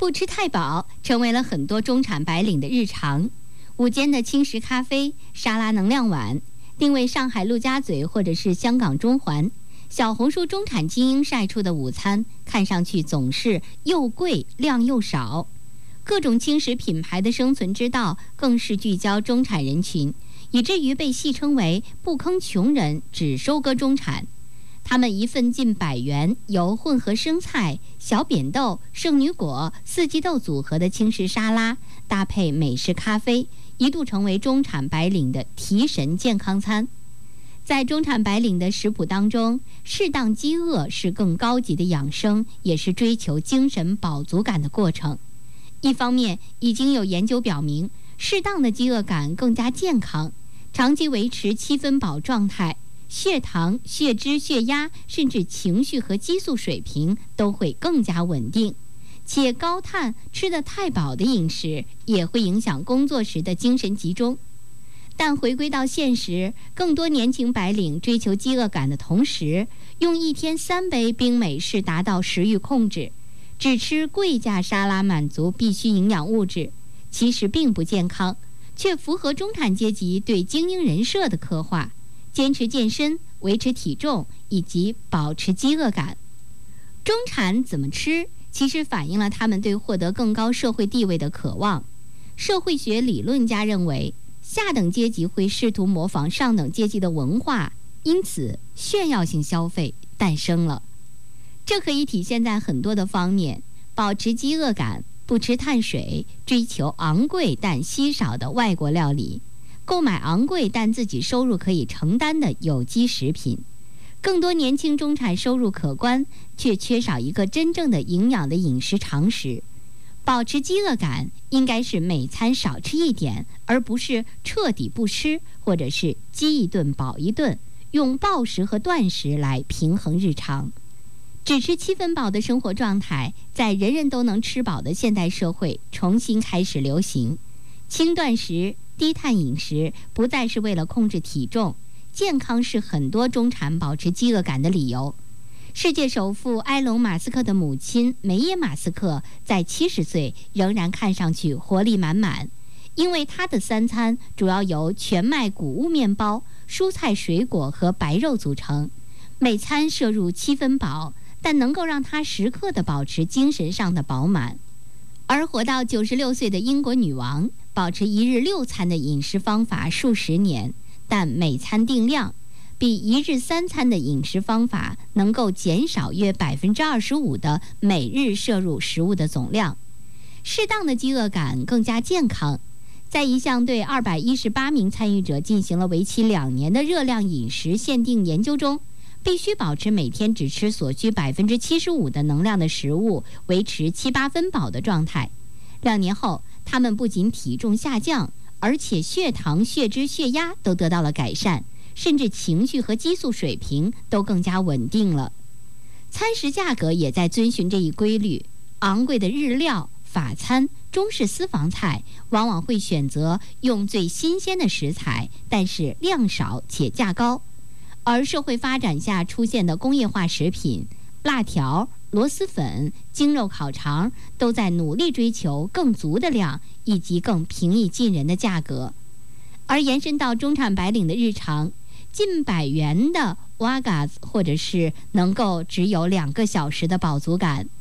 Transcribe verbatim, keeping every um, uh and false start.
不吃太饱成为了很多中产白领的日常。午间的轻食咖啡、沙拉能量碗，定位上海陆家嘴或者是香港中环，小红书中产精英晒出的午餐，看上去总是又贵量又少。各种轻食品牌的生存之道，更是聚焦中产人群，以至于被戏称为不坑穷人，只收割中产。他们一份近百元，由混合生菜、小扁豆、圣女果、四季豆组合的轻食沙拉，搭配美式咖啡，一度成为中产白领的提神健康餐。在中产白领的食谱当中，适当饥饿是更高级的养生，也是追求精神饱足感的过程。一方面，已经有研究表明，适当的饥饿感更加健康，长期维持七分饱状态，血糖、血脂、血压，甚至情绪和激素水平都会更加稳定。且高碳、吃得太饱的饮食也会影响工作时的精神集中。但回归到现实，更多年轻白领追求饥饿感的同时，用一天三杯冰美式达到食欲控制，只吃贵价沙拉满足必需营养物质，其实并不健康，却符合中产阶级对精英人设的刻画。坚持健身、维持体重以及保持饥饿感。中产怎么吃，其实反映了他们对获得更高社会地位的渴望。社会学理论家认为，下等阶级会试图模仿上等阶级的文化，因此炫耀性消费诞生了。这可以体现在很多的方面，保持饥饿感，不吃碳水，追求昂贵但稀少的外国料理，购买昂贵但自己收入可以承担的有机食品。更多年轻中产收入可观，却缺少一个真正的营养的饮食常识。保持饥饿感应该是每餐少吃一点，而不是彻底不吃，或者是饥一顿饱一顿，用暴食和断食来平衡日常。只吃七分饱的生活状态，在人人都能吃饱的现代社会重新开始流行。轻断食、低碳饮食不再是为了控制体重，健康是很多中产保持饥饿感的理由。世界首富埃隆·马斯克的母亲梅耶·马斯克在七十岁仍然看上去活力满满，因为她的三餐主要由全麦谷物面包、蔬菜水果和白肉组成，每餐摄入七分饱，但能够让她时刻地保持精神上的饱满。而活到九十六岁的英国女王保持一日六餐的饮食方法数十年，但每餐定量，比一日三餐的饮食方法能够减少约百分之二十五的每日摄入食物的总量。适当的饥饿感更加健康。在一项对二百一十八名参与者进行了为期两年的热量饮食限定研究中，必须保持每天只吃所需百分之七十五的能量的食物，维持七八分饱的状态。两年后，他们不仅体重下降，而且血糖、血脂、血压都得到了改善，甚至情绪和激素水平都更加稳定了。餐食价格也在遵循这一规律，昂贵的日料、法餐、中式私房菜往往会选择用最新鲜的食材，但是量少且价高。而社会发展下出现的工业化食品，辣条、螺蛳粉、精肉烤肠都在努力追求更足的量以及更平易近人的价格。而延伸到中产白领的日常，近百元的 Wagas 或者是能够只有两个小时的饱足感，